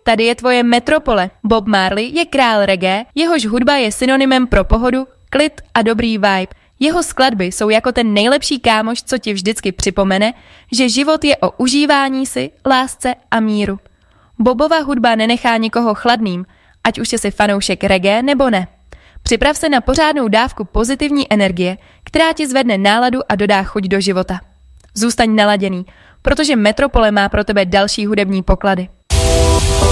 tady je tvoje metropole. Bob Marley je král reggae, jehož hudba je synonymem pro pohodu, klid a dobrý vibe. Jeho skladby jsou jako ten nejlepší kámoš, co ti vždycky připomene, že život je o užívání si, lásce a míru. Bobova hudba nenechá nikoho chladným, ať už jsi fanoušek reggae nebo ne. Připrav se na pořádnou dávku pozitivní energie, která ti zvedne náladu a dodá chuť do života. Zůstaň naladěný, protože Metropole má pro tebe další hudební poklady.